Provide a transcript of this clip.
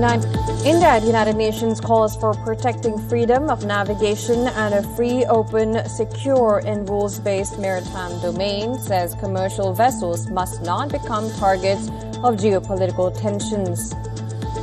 India at United Nations calls for protecting freedom of navigation and a free, open, secure and rules-based maritime domain, says commercial vessels must not become targets of geopolitical tensions.